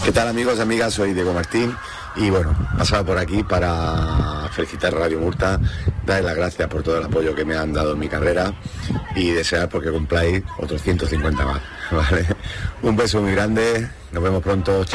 ¿Qué tal, amigos y amigas? Soy Diego Martín y bueno, pasaba por aquí para felicitar a Radio Murta, darles las gracias por todo el apoyo que me han dado en mi carrera y desear porque cumpláis otros 150 más, ¿vale? Un beso muy grande, nos vemos pronto.